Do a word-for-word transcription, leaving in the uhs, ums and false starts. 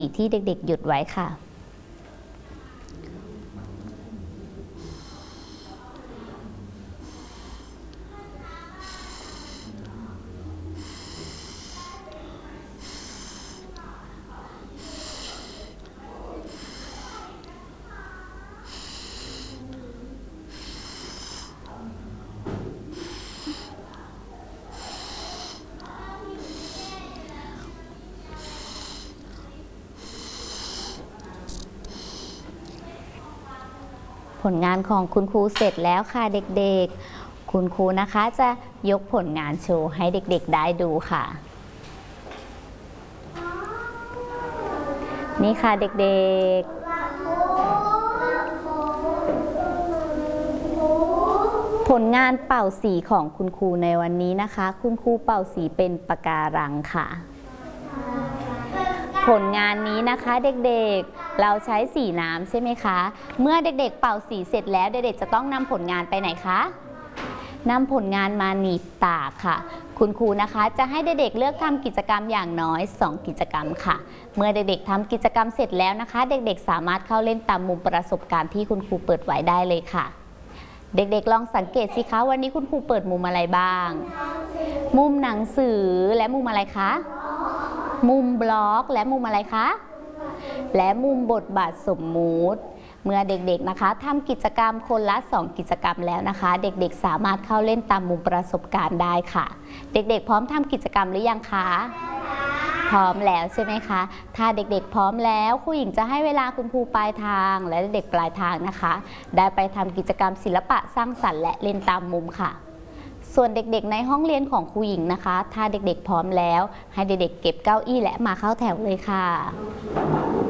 ที่เด็กๆหยุดไว้ค่ะผลงานของคุณครูเสร็จแล้วค่ะเด็กๆคุณครูนะคะจะยกผลงานโชว์ให้เด็กๆได้ดูค่ะนี่ค่ะเด็กๆผลงานเป่าสีของคุณครูในวันนี้นะคะคุณครูเป่าสีเป็นปะการังค่ะผลงานนี้นะคะเด็กๆเราใช้สีน้ำใช่ไหมคะเมื่อเด็กๆเป่าสีเสร็จแล้วเด็กๆจะต้องนำผลงานไปไหนคะนำผลงานมาหนีบตากค่ะคุณครูนะคะจะให้เด็กๆเลือกทำกิจกรรมอย่างน้อยสองกิจกรรมค่ะเมื่อเด็กๆทำกิจกรรมเสร็จแล้วนะคะเด็กๆสามารถเข้าเล่นตามมุมประสบการณ์ที่คุณครูเปิดไว้ได้เลยค่ะเด็กๆลองสังเกตสิคะวันนี้คุณครูเปิดมุมอะไรบ้างมุมหนังสือและมุมอะไรคะมุมบล็อกและมุมอะไรคะและมุมบทบาทสมมุติเมื่อเด็กๆนะคะทำกิจกรรมคนละสองกิจกรรมแล้วนะคะเด็กๆสามารถเข้าเล่นตามมุมประสบการณ์ได้ค่ะเด็กๆพร้อมทำกิจกรรมหรือยังคะพร้อมแล้วใช่ไหมคะถ้าเด็กๆพร้อมแล้วครูหญิงจะให้เวลาคุณครูปลายทางและเด็กๆปลายทางนะคะได้ไปทำกิจกรรมศิลปะสร้างสรรค์และเล่นตามมุมค่ะส่วนเด็กๆในห้องเรียนของครูหญิงนะคะถ้าเด็กๆพร้อมแล้วให้เด็กๆเก็บเก้าอี้และมาเข้าแถวเลยค่ะ